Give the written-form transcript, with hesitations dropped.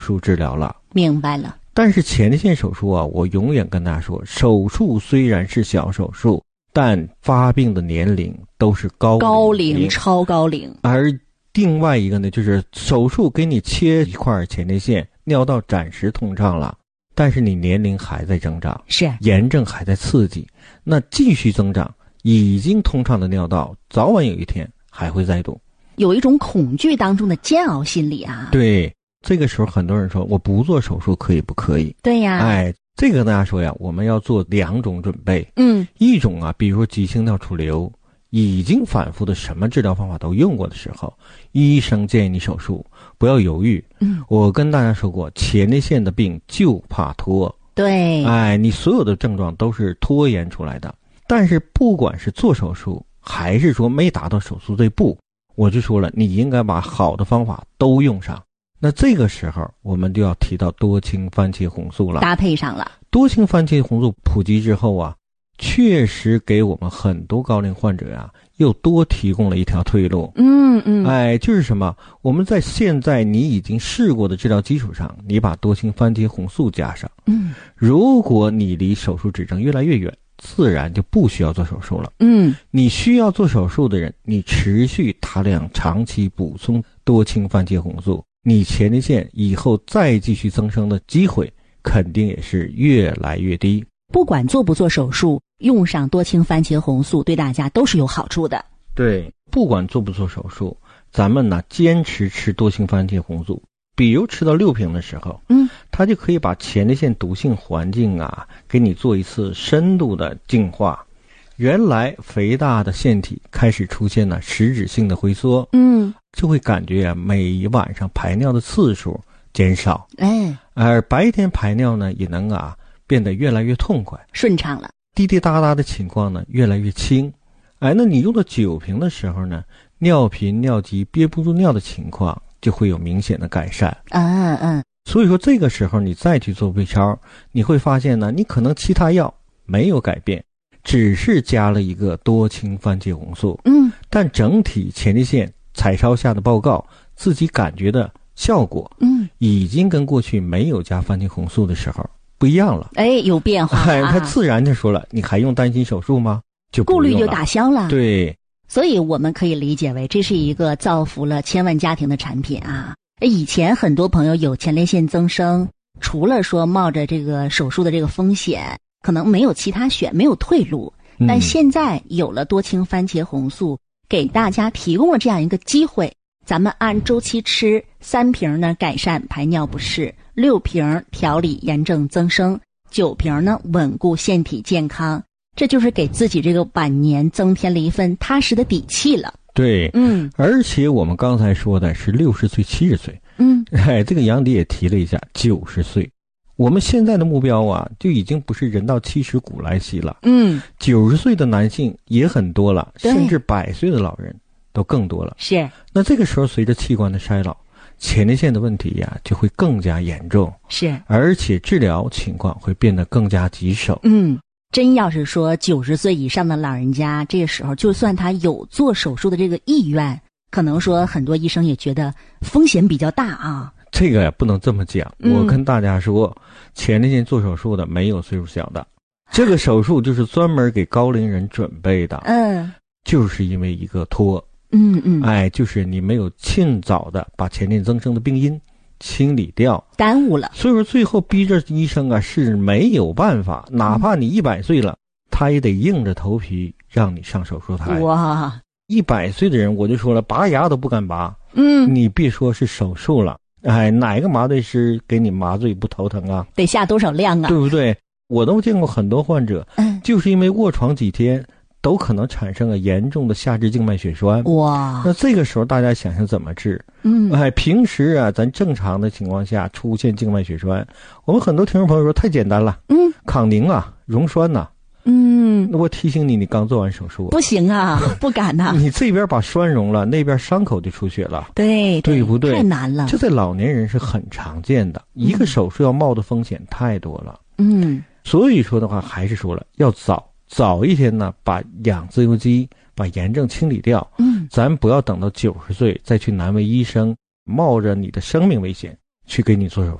术治疗了。 明白了。 但是前列腺手术啊，我永远跟大家说，手术虽然是小手术，但发病的年龄都是高龄、 超高龄。 而另外一个呢，就是手术给你切一块前列腺，尿道暂时通畅了，但是你年龄还在增长， 是炎症还在刺激，那继续增长，已经通畅的尿道早晚有一天还会再堵， 有一种恐惧当中的煎熬心理啊。 对，这个时候很多人说我不做手术可以不可以？ 对呀， 这个跟大家说呀，我们要做2种准备。一种啊，比如说急性尿储留，已经反复的什么治疗方法都用过的时候，医生建议你手术，不要犹豫。我跟大家说过，前列腺的病就怕拖。 对， 你所有的症状都是拖延出来的。但是不管是做手术，还是说没达到手术这步，我就说了，你应该把好的方法都用上。那这个时候我们就要提到多氢番茄红素了， 搭配上了。 多氢番茄红素普及之后啊，确实给我们很多高龄患者呀，又多提供了一条退路。就是什么？我们在现在你已经试过的治疗基础上，你把多氢番茄红素加上。如果你离手术指征越来越远，自然就不需要做手术了。你需要做手术的人，你持续大量长期补充多氢番茄红素，你前列腺以后再继续增生的机会肯定也是越来越低。 不管做不做手术，用上多氢番茄红素对大家都是有好处的。 对，不管做不做手术，咱们呢坚持吃多氢番茄红素，比如吃到6瓶的时候，它就可以把前列腺毒性环境啊给你做一次深度的净化。原来肥大的腺体开始出现了实质性的回缩，就会感觉啊每晚上排尿的次数减少，而白天排尿呢也能啊变得越来越痛快顺畅了， 滴滴答答的情况呢越来越轻。那你用到9瓶的时候呢，尿频尿急憋不住尿的情况就会有明显的改善。所以说这个时候你再去做 B 超，你会发现呢，你可能其他药没有改变，只是加了一个多氢番茄红素，但整体前列腺彩超下的报告自己感觉的效果，已经跟过去没有加番茄红素的时候不一样了。 有变化他自然就说了，你还用担心手术吗？就不用了， 顾虑就打消了。 对， 所以我们可以理解为这是一个造福了千万家庭的产品啊。以前很多朋友有前列腺增生，除了说冒着这个手术的这个风险，可能没有其他选，没有退路。但现在有了多氢番茄红素，给大家提供了这样一个机会，咱们按周期吃，3瓶呢改善排尿不适，6瓶调理炎症增生，9瓶呢稳固腺体健康。这就是给自己这个晚年增添了一份踏实的底气了。 对，而且我们刚才说的是60岁、70岁，这个杨迪也提了一下90岁。我们现在的目标啊，就已经不是人到70古来稀了。90岁的男性也很多了，甚至100岁的老人都更多了。 是。 那这个时候随着器官的衰老，前列腺的问题呀就会更加严重。 是。 而且治疗情况会变得更加棘手。 真要是说90岁以上的老人家，这个时候就算他有做手术的这个意愿，可能说很多医生也觉得风险比较大啊。 这个也不能这么讲，我跟大家说，前列腺做手术的没有岁数小的，这个手术就是专门给高龄人准备的。就是因为一个拖，就是你没有尽早的把前列腺增生的病因清理掉， 耽误了。所以说最后逼着医生啊是没有办法，哪怕你100岁了，他也得硬着头皮让你上手术台。 哇 ，100岁的人我就说了，拔牙都不敢拔。你别说是手术了，哪个麻醉师给你麻醉不头疼啊？ 得下多少量啊？ 对不对？我都见过很多患者，就是因为卧床几天，都可能产生了严重的下肢静脉血栓。 哇， 那这个时候大家想想怎么治？平时啊，咱正常的情况下出现静脉血栓，我们很多听众朋友说太简单了，康宁啊，溶栓呐。那我提醒你，你刚做完手术， 不行啊，不敢呐。 你这边把栓溶了，那边伤口就出血了， 对不对？ 太难了。 这在老年人是很常见的，一个手术要冒的风险太多了。所以说的话，还是说了，要早一天呢，把养自由基，把炎症清理掉。咱不要等到90岁再去难为医生，冒着你的生命危险去给你做手